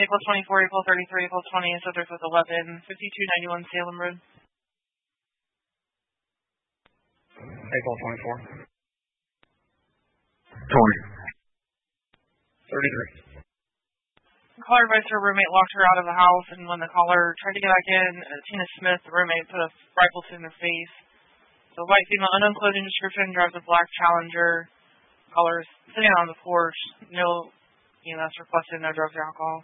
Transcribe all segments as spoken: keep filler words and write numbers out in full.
April twenty-four, April thirty-three, April twenty, subject with eleven, fifty-two ninety-one Salem Road. April twenty-four. twenty. thirty-three. The caller advised her roommate locked her out of the house, and when the caller tried to get back in, uh, Tina Smith, the roommate, put a rifle to in her face. The white female, unknown clothing description, drives a black Challenger. Caller is sitting on the porch. No E M S requested, no drugs or alcohol.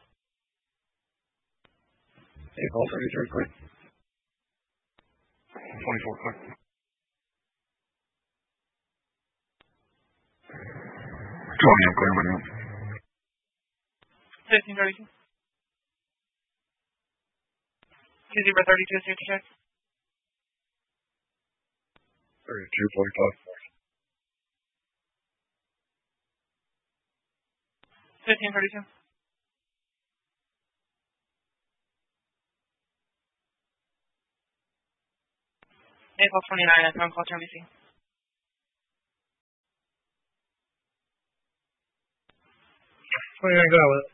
April thirty-three, quick. twenty-four, quick. twenty, I'm clear with you. fifteen thirty-two. two zero thirty-two, safety check. thirty-two, forty-five. fifteen thirty-two. April twenty-nine, at phone call to N B C. twenty-nine, go with it.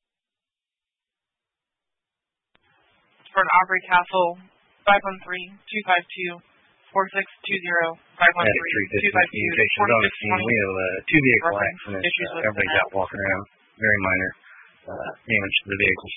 For an Aubrey Castle, five one three, two five two, four six two zero, five one three, two five two, four six two zero. We have uh, two vehicle accidents. Uh, everybody's out walking around. Very minor uh, damage to the vehicles.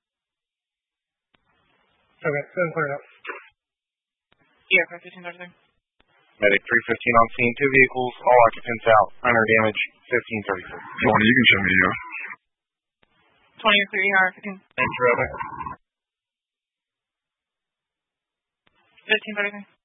Okay, go and clear it up. Yeah, for fifteen thirty-three. Medic three fifteen on scene. Two vehicles, all occupants out. Minor damage, fifteen thirty-three. twenty, you can show me, yeah. twenty or three, or fifteen. Thanks, Robert. fifteen thirty-three.